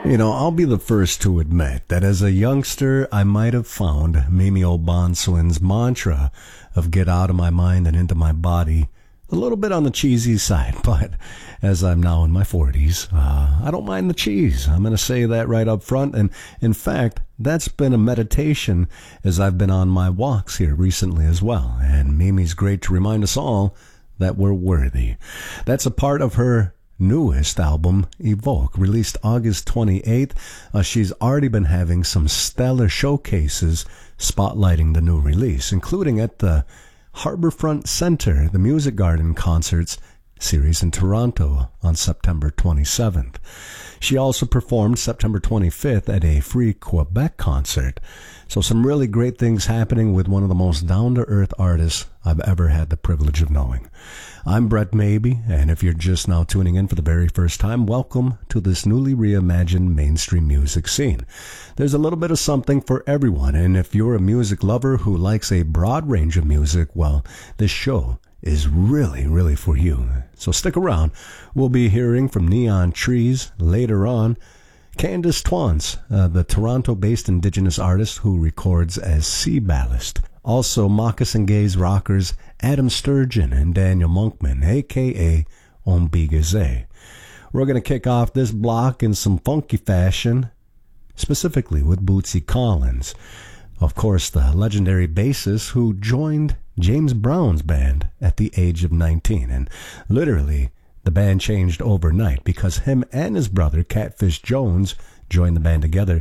You know, I'll be the first to admit that as a youngster, I might have found Mimi O'Bonsawin's mantra of get out of my mind and into my body a little bit on the cheesy side. But as I'm now in my 40s, I don't mind the cheese. I'm going to say that right up front. And in fact, that's been a meditation as I've been on my walks here recently as well. And Mimi's great to remind us all that we're worthy. That's a part of her newest album, Evoke, released August 28th. She's already been having some stellar showcases spotlighting the new release, including at the Harbourfront Centre, the Music Garden Concerts series in Toronto on September 27th. She also performed September 25th at a free Quebec concert. So some really great things happening with one of the most down-to-earth artists I've ever had the privilege of knowing. I'm Brett Maybe, and if you're just now tuning in for the very first time, welcome to this newly reimagined mainstream music scene. There's a little bit of something for everyone, and if you're a music lover who likes a broad range of music, well, this show is really for you. So stick around. We'll be hearing from Neon Trees later on. Candice Twance, the Toronto-based Indigenous artist who records as Sea Ballast. Also, Moccasin Gaze rockers Adam Sturgeon and Daniel Monkman, a.k.a. Ombigaze. We're going to kick off this block in some funky fashion, specifically with Bootsy Collins. Of course, the legendary bassist who joined James Brown's band at the age of 19. And literally, the band changed overnight because him and his brother, Catfish Jones, joined the band together.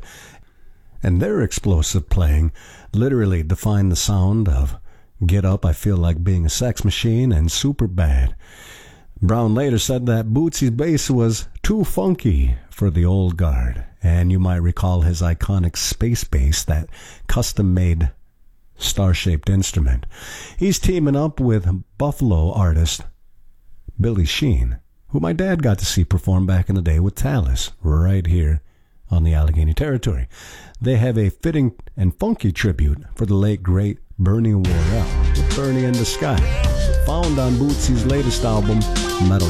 And their explosive playing literally defined the sound of Get Up, I Feel Like Being a Sex Machine, and Super Bad. Brown later said that Bootsy's bass was too funky for the old guard. And you might recall his iconic space bass, that custom-made star-shaped instrument. He's teaming up with Buffalo artist Billy Sheehan, who my dad got to see perform back in the day with Talis, right here on the Allegheny Territory. They have a fitting and funky tribute for the late, great Bernie Worrell, with Bernie in the Sky, found on Bootsy's latest album, Metal